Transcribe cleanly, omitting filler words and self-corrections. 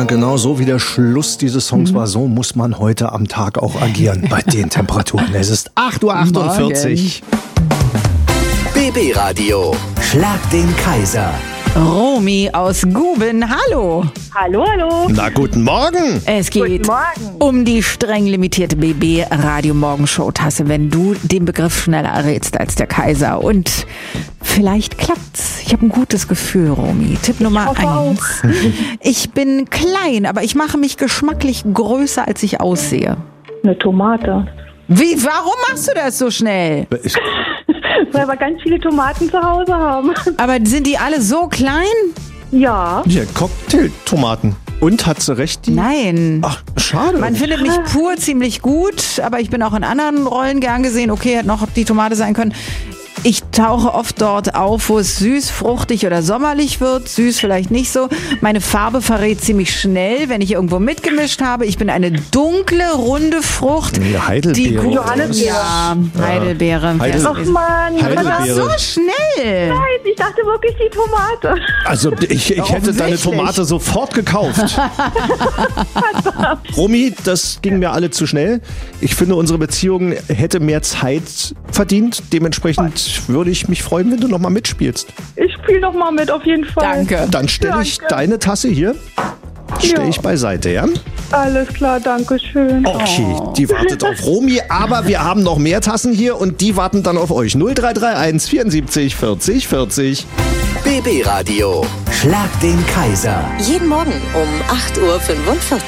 genau so wie der Schluss dieses Songs war, so muss man heute am Tag auch agieren bei den Temperaturen. Es ist 8:48 Uhr. BB Radio. Schlag den Kaiser. Romy aus Guben, hallo. Hallo, hallo. Na, guten Morgen. Es geht Guten Morgen. um die streng limitierte BB Radio Morgenshow Tasse, wenn du den Begriff schneller errätst als der Kaiser. Und vielleicht klappt's. Ich habe ein gutes Gefühl, Romy. Tipp Nummer 1. Ich bin klein, aber ich mache mich geschmacklich größer, als ich aussehe. Eine Tomate. Wie? Warum machst du das so schnell? Weil wir ganz viele Tomaten zu Hause haben. Aber sind die alle so klein? Ja. Ja, Cocktailtomaten. Und hat sie recht? Die? Nein. Ach, schade. Man findet mich pur ziemlich gut, aber ich bin auch in anderen Rollen gern gesehen. Okay, hätte noch die Tomate sein können. Ich tauche oft dort auf, wo es süß, fruchtig oder sommerlich wird. Süß vielleicht nicht so. Meine Farbe verrät ziemlich schnell, wenn ich irgendwo mitgemischt habe. Ich bin eine dunkle, runde Frucht. Eine Heidelbeere. Die Johannisbeere. Ja, Heidelbeere. Heidel- Ach Mann, Heidelbeere. So schnell. Nein, ich dachte wirklich die Tomate. Also ich hätte deine Offensichtlich. Tomate sofort gekauft. Romy, das ging mir alle zu schnell. Ich finde, unsere Beziehung hätte mehr Zeit verdient. Dementsprechend würde ich mich freuen, wenn du nochmal mitspielst. Ich spiele noch mal mit, auf jeden Fall. Danke. Dann stelle ich Danke. deine Tasse hier. Stelle ich beiseite, ja? Alles klar, danke schön. Okay, die wartet auf Romy, aber wir haben noch mehr Tassen hier und die warten dann auf euch. 0331 74 40 40. BB Radio. Schlag den Kaiser. Jeden Morgen um 8:45 Uhr.